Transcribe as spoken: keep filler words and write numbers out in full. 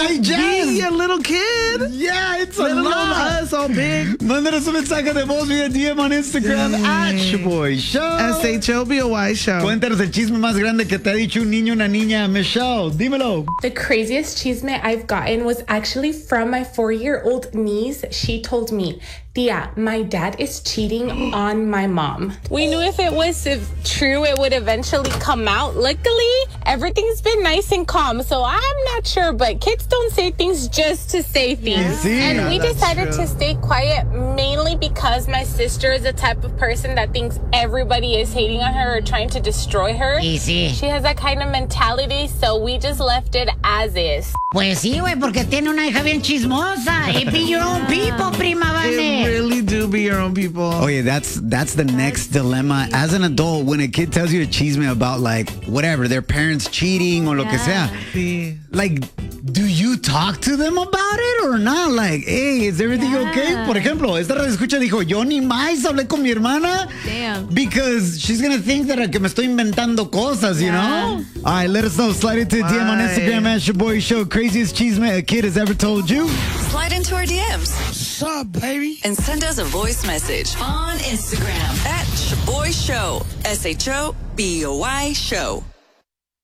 Hi, Jazz. Being a little kid. Yeah, it's a Little lot. us all big. Mándanos un mensaje de voz vía D M on Instagram at Shaboy Show. S H O B O Y Show. Cuéntanos el chisme más grande que te ha dicho un niño o una niña. Michelle, dímelo. The craziest chisme I've gotten was actually from my four-year-old niece. She told me, Tia, my dad is cheating on my mom. We knew if it was if true, it would eventually come out. Luckily, everything's been nice and calm, so I'm not sure, but kids don't say things just to say things. Yeah. And we That's decided true. to stay quiet mainly because my sister is the type of person that thinks everybody is hating on her or trying to destroy her. Easy. She has that kind of mentality, so we just left it as is. Pues sí, güey, porque tiene una hija bien chismosa. It be your own people, prima It Vane. really do be your own people. Oh yeah, that's that's the next dilemma. As an adult, when a kid tells you a chisme about like whatever, their parents cheating or lo que sea, Sí. like, do you talk to them about it or not? Like, hey, is everything okay? Por ejemplo, esta escucha dijo, yo ni más hablé con mi hermana. Damn. Because she's gonna think that que me estoy inventando cosas, you know? All right, let us know. Slide into D M on Why? Instagram at Shaboy Show. Craziest chisme a kid has ever told you. Slide into our D Ms. What's up, baby? And send us a voice message on Instagram at Shaboy Show. S H O B O Y Show.